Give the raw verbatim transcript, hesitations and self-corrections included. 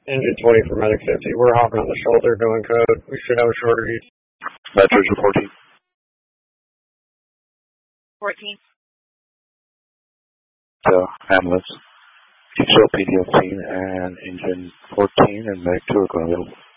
Engine twenty for Medic fifty. We're hopping on the shoulder doing code. We should have a shorter heat. Metrics are fourteen. fourteen. So, ambulance. Show P D fifteen and engine fourteen and Medic two are going to go.